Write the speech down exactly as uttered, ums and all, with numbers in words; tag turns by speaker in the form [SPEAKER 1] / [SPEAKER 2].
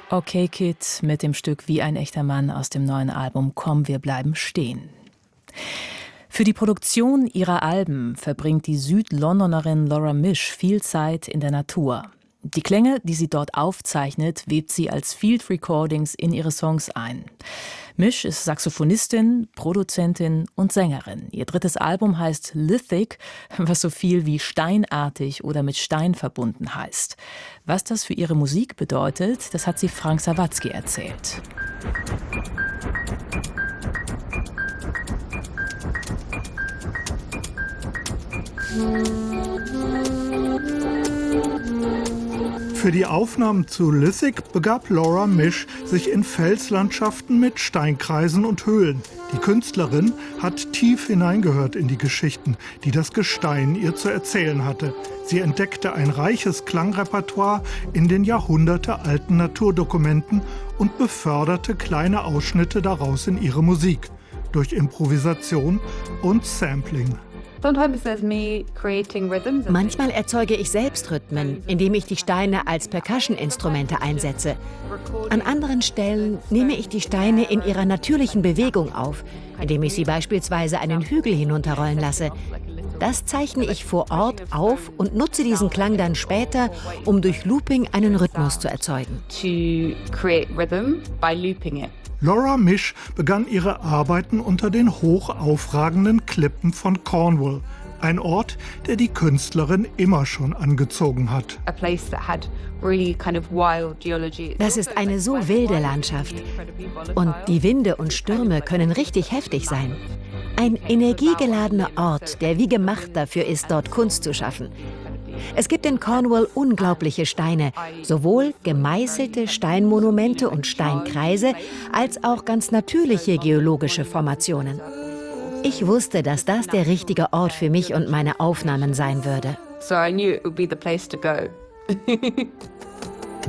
[SPEAKER 1] Okay Kid mit dem Stück Wie ein echter Mann aus dem neuen Album Komm, wir bleiben stehen. Für die Produktion ihrer Alben verbringt die Südlondonerin Laura Misch viel Zeit in der Natur. Die Klänge, die sie dort aufzeichnet, webt sie als Field Recordings in ihre Songs ein. Misch ist Saxophonistin, Produzentin und Sängerin. Ihr drittes Album heißt Lithic, was so viel wie steinartig oder mit Stein verbunden heißt. Was das für ihre Musik bedeutet, das hat sie Frank Sawatzki erzählt.
[SPEAKER 2] Für die Aufnahmen zu Lithic begab Laura Misch sich in Felslandschaften mit Steinkreisen und Höhlen. Die Künstlerin hat tief hineingehört in die Geschichten, die das Gestein ihr zu erzählen hatte. Sie entdeckte ein reiches Klangrepertoire in den jahrhundertealten Naturdokumenten und beförderte kleine Ausschnitte daraus in ihre Musik durch Improvisation und Sampling.
[SPEAKER 3] Manchmal erzeuge ich selbst Rhythmen, indem ich die Steine als Percussion-Instrumente einsetze. An anderen Stellen nehme ich die Steine in ihrer natürlichen Bewegung auf, indem ich sie beispielsweise einen Hügel hinunterrollen lasse. Das zeichne ich vor Ort auf und nutze diesen Klang dann später, um durch Looping einen Rhythmus zu erzeugen.
[SPEAKER 2] Laura Misch begann ihre Arbeiten unter den hoch aufragenden Klippen von Cornwall, ein Ort, der die Künstlerin immer schon angezogen hat.
[SPEAKER 3] Das ist eine so wilde Landschaft. Und die Winde und Stürme können richtig heftig sein. Ein energiegeladener Ort, der wie gemacht dafür ist, dort Kunst zu schaffen. Es gibt in Cornwall unglaubliche Steine, sowohl gemeißelte Steinmonumente und Steinkreise, als auch ganz natürliche geologische Formationen. Ich wusste, dass das der richtige Ort für mich und meine Aufnahmen sein würde.
[SPEAKER 4] So I knew it would be the place to go.